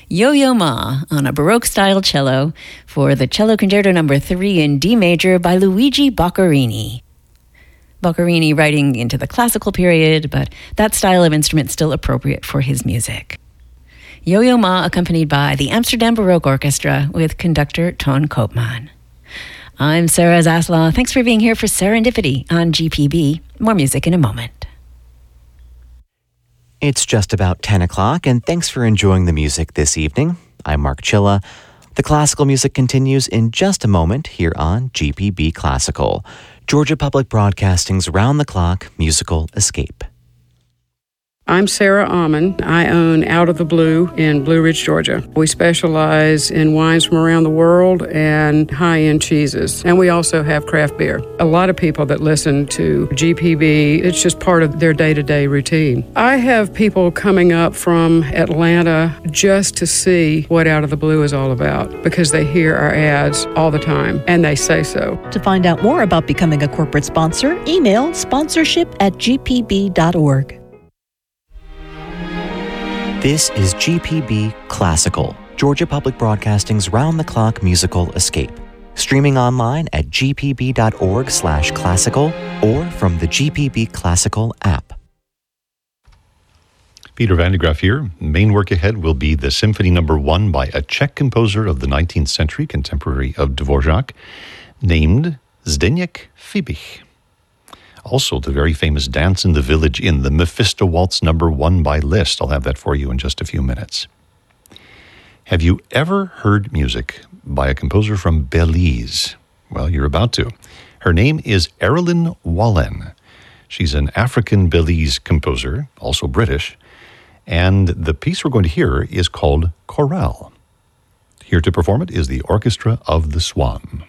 Yo-Yo Ma on a Baroque-style cello for the Cello Concerto No. 3 in D major by Luigi Boccherini. Boccherini writing into the classical period, but that style of instrument still appropriate for his music. Yo-Yo Ma accompanied by the Amsterdam Baroque Orchestra with conductor Toon Koopman. I'm Sarah Zaslaw. Thanks for being here for Serendipity on GPB. More music in a moment. It's just about 10 o'clock, and thanks for enjoying the music this evening. I'm Mark Chilla. The classical music continues in just a moment here on GPB Classical, Georgia Public Broadcasting's round-the-clock musical escape. I'm Sarah Almond. I own Out of the Blue in Blue Ridge, Georgia. We specialize in wines from around the world and high-end cheeses. And we also have craft beer. A lot of people that listen to GPB, it's just part of their day-to-day routine. I have people coming up from Atlanta just to see what Out of the Blue is all about because they hear our ads all the time and they say so. To find out more about becoming a corporate sponsor, email sponsorship@gpb.org. This is GPB Classical, Georgia Public Broadcasting's round-the-clock musical escape. Streaming online at gpb.org/classical or from the GPB Classical app. Peter van de Graaf here. Main work ahead will be the Symphony No. 1 by a Czech composer of the 19th century, contemporary of Dvorak, named Zdeněk Fibich. Also, the very famous Dance in the Village Inn, the Mephisto Waltz No. 1 by Liszt. I'll have that for you in just a few minutes. Have you ever heard music by a composer from Belize? Well, you're about to. Her name is Erilyn Wallen. She's an African Belize composer, also British, and the piece we're going to hear is called Chorale. Here to perform it is the Orchestra of the Swan.